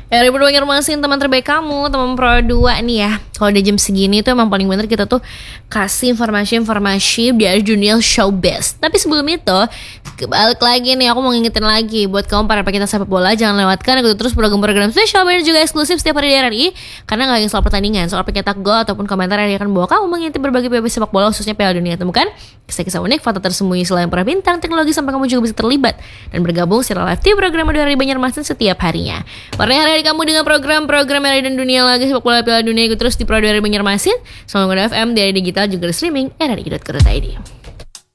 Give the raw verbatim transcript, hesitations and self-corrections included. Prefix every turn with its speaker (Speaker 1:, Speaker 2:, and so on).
Speaker 1: Ya, dari Berdua Informasi teman terbaik kamu, teman Pro dua nih ya. Kalau udah jam segini tuh emang paling bener kita tuh kasih informasi-informasi dari dunia showbiz. Tapi sebelum itu, kebalik lagi nih, aku mau ngingetin lagi buat kamu para pecinta sepak bola, jangan lewatkan ikuti terus program-program spesial dan juga eksklusif setiap hari di R R I. Karena gak lagi soal pertandingan, soal pencetak gol ataupun komentar yang akan bawa kamu mengintip berbagai P P sepak bola khususnya Piala Dunia. Temukan kisah-kisah unik, fakta tersembunyi selain para bintang, teknologi sampai kamu juga bisa terlibat dan bergabung secara live di program dari Banjarmasin setiap harinya. Warnai hari-hari kamu dengan program-program R R I dan dunia lagi sepak bola Piala Dunia, ikut terus di Pro dua Banjarmasin. Selamat F M, di digital juga di streaming r r i dot co dot i d.